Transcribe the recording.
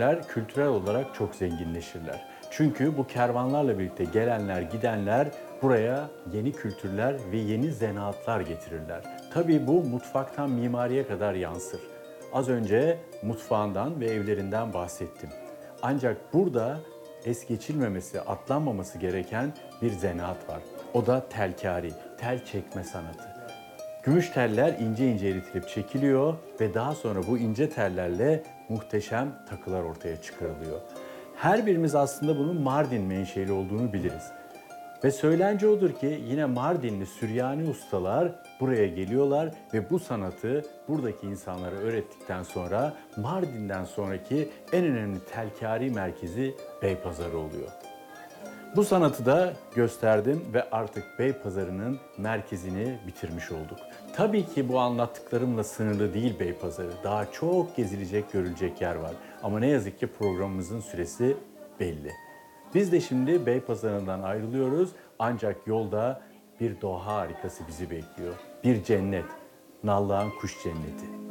Kültürel olarak çok zenginleşirler. Çünkü bu kervanlarla birlikte gelenler, gidenler buraya yeni kültürler ve yeni zanaatlar getirirler. Tabii bu mutfaktan mimariye kadar yansır. Az önce mutfağından ve evlerinden bahsettim. Ancak burada es geçilmemesi, atlanmaması gereken bir zanaat var. O da telkari, tel çekme sanatı. Gümüş teller ince ince eritilip çekiliyor ve daha sonra bu ince tellerle muhteşem takılar ortaya çıkarılıyor. Her birimiz aslında bunun Mardin menşeli olduğunu biliriz. Ve söylence odur ki yine Mardinli Süryani ustalar buraya geliyorlar ve bu sanatı buradaki insanlara öğrettikten sonra Mardin'den sonraki en önemli telkari merkezi Beypazarı oluyor. Bu sanatı da gösterdim ve artık Beypazarı'nın merkezini bitirmiş olduk. Tabii ki bu anlattıklarımla sınırlı değil Beypazarı. Daha çok gezilecek, görülecek yer var. Ama ne yazık ki programımızın süresi belli. Biz de şimdi Beypazarı'ndan ayrılıyoruz ancak yolda bir doğa harikası bizi bekliyor. Bir cennet, Nallıhan Kuş Cenneti.